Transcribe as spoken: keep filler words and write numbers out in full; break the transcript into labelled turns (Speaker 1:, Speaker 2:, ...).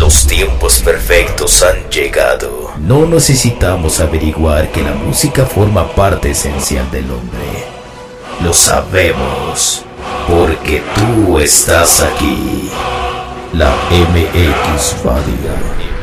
Speaker 1: Los tiempos perfectos han llegado. No necesitamos averiguar que la música forma parte esencial del hombre. Lo sabemos, porque tú estás aquí. La M X Radio.